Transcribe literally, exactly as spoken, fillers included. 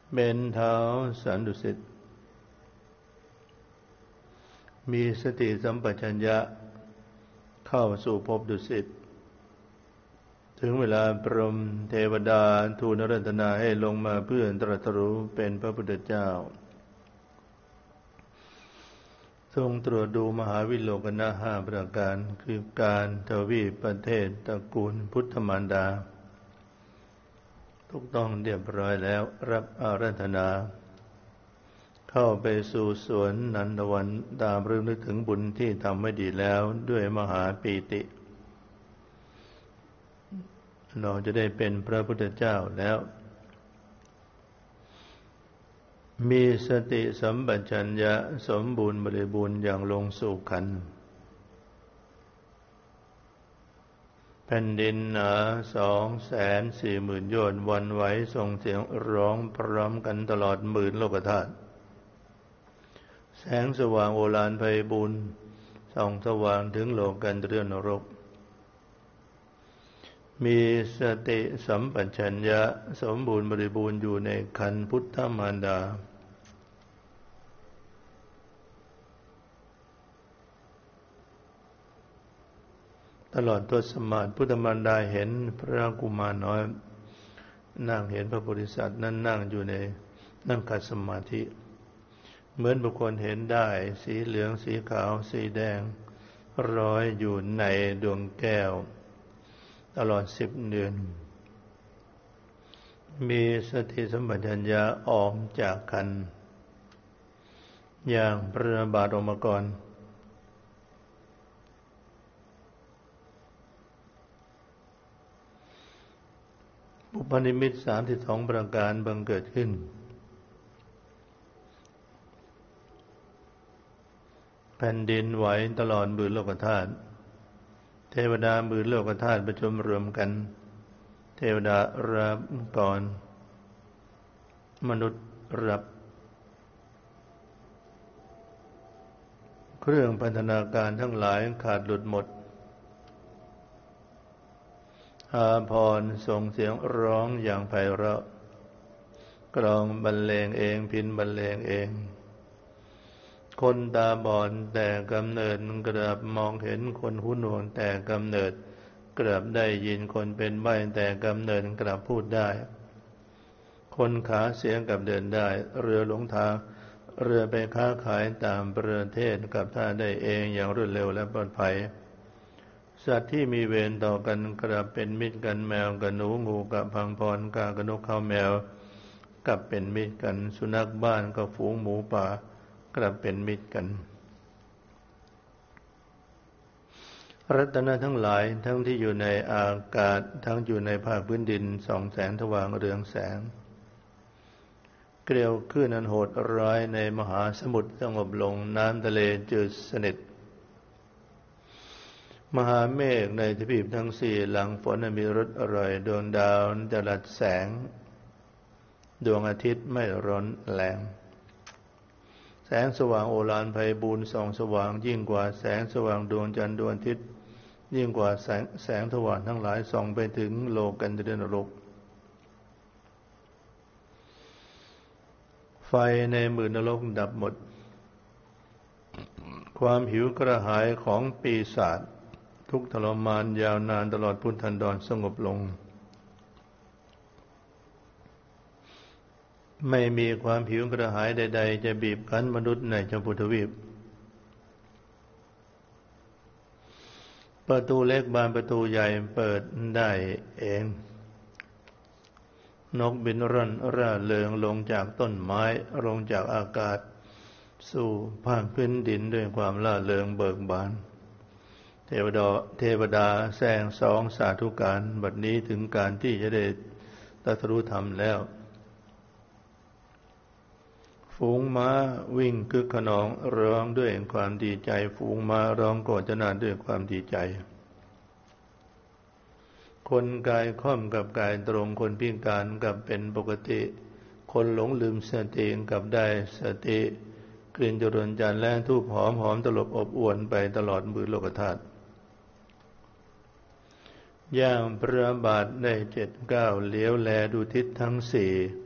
เบญเท้าสันดุสิตมีสติสัมปชัญญะเข้าสู่ภพดุสิตถึงเวลาพรหมเทวดาทูลอาราธนาให้ลงมาเพื่อตรัสรู้เป็นพระพุทธเจ้าทรงตรวจดูมหาวิโลกนะห้าประการคือการทวีปประเทศตระกูลพุทธมารดาถูกต้องเรียบร้อยแล้วรับอาราธนาเข้าไปสู่สวนนันทวันตามรึกนึกถึงบุญที่ทำไว้ดีแล้วด้วยมหาปีติเราจะได้เป็นพระพุทธเจ้าแล้วมีสติสัมปชัญญะสมบูรณ์บริบูรณ์อย่างลงสู่ขันธ์แผ่นดินหนาสองแสนสี่หมื่นโยชน์หวั่นไหวส่งเสียงร้องพร้อมกันตลอดหมื่นโลกธาตุแสงสว่างโอฬารไพบูลย์ส่องสว่างถึงโลกันตรียนรกมีสติสัมปชัญญะสมบูรณ์บริบูรณ์อยู่ในขันธ์พุทธมารดาตลอดทศมาศพุทธมารดาเห็นพระกุมารน้อยนั่งเห็นพระโพธิสัตว์นั้นนั่งอยู่ในนั่งขัดสมาธิเหมือนบุคคลเห็นได้สีเหลืองสีขาวสีแดงร้อยอยู่ในดวงแก้วตลอดสิบเดือนมีสติสัมปชัญญะออกจากขันธ์อย่างพระบาทออกมาก่อนบุพนิมิตสามสิบสองประการบังเกิดขึ้นแผ่นดินไหวตลอดหมื่นโลกธาตุเทวดาหมื่นโลกธาตุประชุมรวมกันเทวดารับก่อนมนุษย์รับเครื่องพันธนาการทั้งหลายขาดหลุดหมดอาภรณ์ส่งเสียงร้องอย่างไพเราะกลองบรรเลงเองพิณบรรเลงเองคนตาบอดแต่กำเนิดกลับมองเห็นคนหูหนวกแต่กำเนิดกลับได้ยินคนเป็นใบ้แต่กำเนิดกลับพูดได้คนขาเสียกลับเดินได้เรือหลงทางเรือไปค้าขายตามประเทศกลับท่าได้เองอย่างรวดเร็วและปลอดภัยสัตว์ที่มีเวรต่อกันกลับเป็นมิตรกันแมวกับหนูงูกับพังพรกากระนกข้าวแมวกลับเป็นมิตรกันสุนัขบ้านกับฝูงหมูป่ากลับเป็นมิตรกันรัตนะทั้งหลายทั้งที่อยู่ในอากาศทั้งอยู่ในภาคพื้นดินส่องแสงสว่างเรืองแสงเกลียวคลื่นอันโหดร้ายในมหาสมุทรสงบลงน้ำทะเลจืดสนิทมหาเมฆในทวีปทั้งสี่หลังฝนมีรสอร่อยดวงดาวจรัสแสงดวงอาทิตย์ไม่ร้อนแรงแสงสว่างโอฬารไพบูลย์ส่องสว่างยิ่งกว่าแสงสว่างดวงจันทร์ดวงอาทิตย์ยิ่งกว่าแสงแสงสว่างทั้งหลายส่องไปถึงโลกันตรียนรกไฟในหมื่นนรกดับหมดความหิวกระหายของปีศาจทุกข์ทรมานยาวนานตลอดพุทธันดรสงบลงไม่มีความหิวกระหายใดๆจะบีบคั้นมนุษย์ในชมพูทวีปประตูเล็กบานประตูใหญ่เปิดได้เองนกบินร่อนร่าเริงลงจากต้นไม้ลงจากอากาศสู่ภาคพื้นดินด้วยความล่าเริงเบิกบานเทวดาเทวดาแซงสองสาธุการบัดนี้ถึงการที่จะได้ตรัสรู้ธรรมแล้วฝูงม้าวิ่งคึกขนองร้องด้วยความดีใจฝูงม้าร้องโกรธนาด้วยความดีใจคนกายค่อมกับกายตรงคนพิการกับเป็นปกติคนหลงลืมสติกับได้สติกลิ่นจรนจันทร์และทูปหอมหอมตลบอบอวนไปตลอดหมื่นโลกธาตุย่างพระบาทได้เจ็ดเก้าเลี้ยวแลดูทิศทั้งสี่